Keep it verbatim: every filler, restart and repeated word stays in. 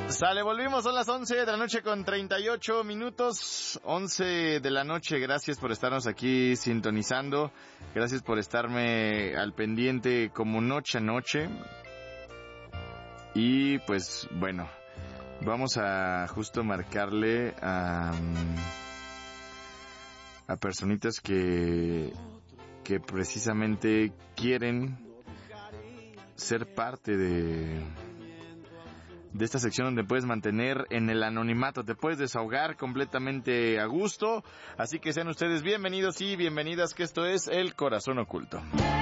Sale, volvimos, son las once de la noche con treinta y ocho minutos, once de la noche, gracias por estarnos aquí sintonizando, gracias por estarme al pendiente como noche a noche, y pues bueno, vamos a justo marcarle a, a personitas que, que precisamente quieren ser parte de... de esta sección donde puedes mantener en el anonimato, te puedes desahogar completamente a gusto, así que sean ustedes bienvenidos y bienvenidas, que esto es El Corazón Oculto.